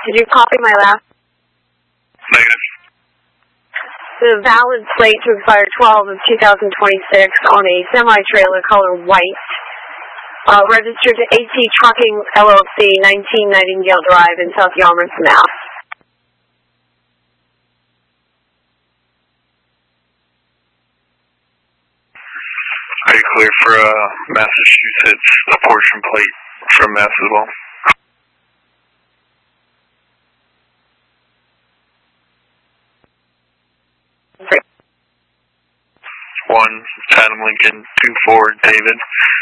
Did you copy my last? Negative. The valid plate to expire 12 of 2026 on a semi-trailer color white, registered to AT Trucking LLC, 19 Nightingale Drive in South Yarmouth, Mass. Are you clear for Massachusetts apportion plate from Mass as well? Great. 1 Chatham Lincoln 24 David.